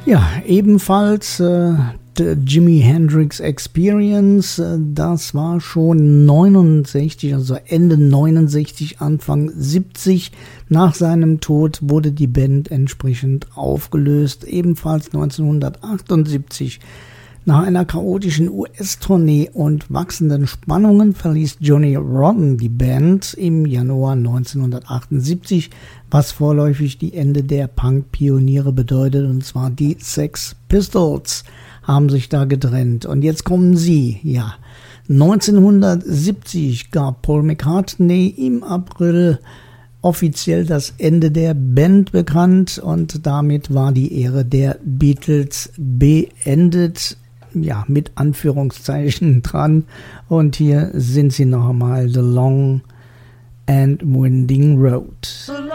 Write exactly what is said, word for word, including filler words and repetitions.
Ja, ebenfalls äh, The Jimi Hendrix Experience, äh, das war schon neunundsechzig, also Ende neunundsechzig, Anfang siebzig. Nach seinem Tod wurde die Band entsprechend aufgelöst. Ebenfalls neunzehnhundertachtundsiebzig. Nach einer chaotischen U S-Tournee und wachsenden Spannungen verließ Johnny Rotten die Band im Januar neunzehnhundertachtundsiebzig, was vorläufig die Ende der Punk-Pioniere bedeutet, und zwar die Sex Pistols haben sich da getrennt. Und jetzt kommen sie, ja. neunzehnhundertsiebzig gab Paul McCartney im April offiziell das Ende der Band bekannt und damit war die Ära der Beatles beendet. Ja, mit Anführungszeichen dran. Und hier sind sie noch einmal, The Long and Winding Road.